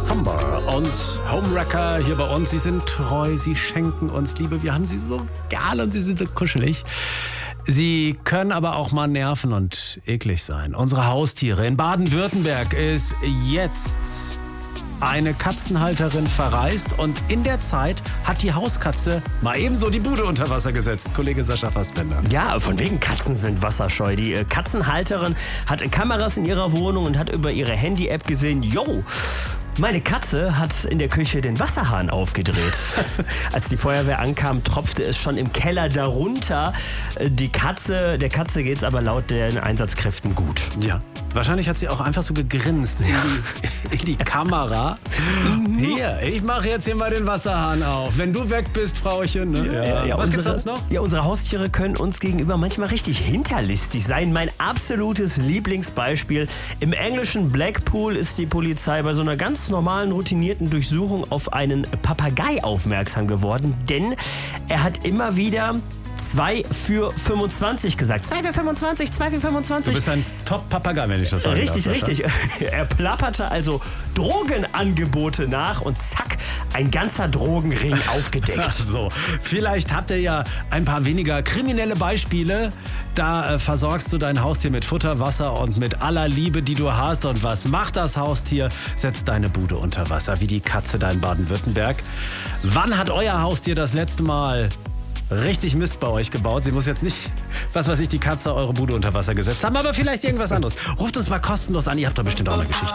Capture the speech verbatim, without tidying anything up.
Somber und Homewrecker hier bei uns. Sie sind treu, sie schenken uns Liebe. Wir haben sie so gern und sie sind so kuschelig. Sie können aber auch mal nerven und eklig sein. Unsere Haustiere in Baden-Württemberg ist jetzt eine Katzenhalterin verreist und in der Zeit hat die Hauskatze mal ebenso die Bude unter Wasser gesetzt. Kollege Sascha Fassbender. Ja, von wegen Katzen sind wasserscheu. Die äh, Katzenhalterin hat Kameras in ihrer Wohnung und hat über ihre Handy-App gesehen, yo, meine Katze hat in der Küche den Wasserhahn aufgedreht. Als die Feuerwehr ankam, tropfte es schon im Keller darunter. Die Katze, der Katze geht's aber laut den Einsatzkräften gut. Ja. Wahrscheinlich hat sie auch einfach so gegrinst in die, in die Kamera. Hier, ich mache jetzt hier mal den Wasserhahn auf. Wenn du weg bist, Frauchen. Ne? Ja, ja, ja, Was unsere, gibt's sonst noch? Ja, unsere Haustiere können uns gegenüber manchmal richtig hinterlistig sein. Mein absolutes Lieblingsbeispiel. Im englischen Blackpool ist die Polizei bei so einer ganz normalen, routinierten Durchsuchung auf einen Papagei aufmerksam geworden. Denn er hat immer wieder zwei für fünfundzwanzig gesagt. zwei für fünfundzwanzig, zwei für fünfundzwanzig. Du bist ein Top-Papagei, wenn ich das sagen Richtig, darf, richtig. Er plapperte also Drogenangebote nach und zack, ein ganzer Drogenring aufgedeckt. Ach so, vielleicht habt ihr ja ein paar weniger kriminelle Beispiele. Da äh, versorgst du dein Haustier mit Futter, Wasser und mit aller Liebe, die du hast. Und was macht das Haustier? Setzt deine Bude unter Wasser, wie die Katze da in Baden-Württemberg. Wann hat euer Haustier das letzte Mal richtig Mist bei euch gebaut? Sie muss jetzt nicht, was weiß ich, die Katze eure Bude unter Wasser gesetzt haben, aber vielleicht irgendwas anderes. Ruft uns mal kostenlos an, ihr habt da bestimmt auch eine Geschichte.